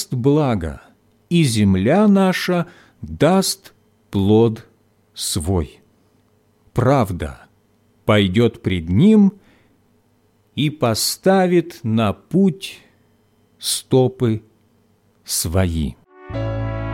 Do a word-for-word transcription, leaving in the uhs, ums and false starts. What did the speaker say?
даст благо, и земля наша даст плод свой. Правда пойдет пред ним и поставит на путь стопы свои».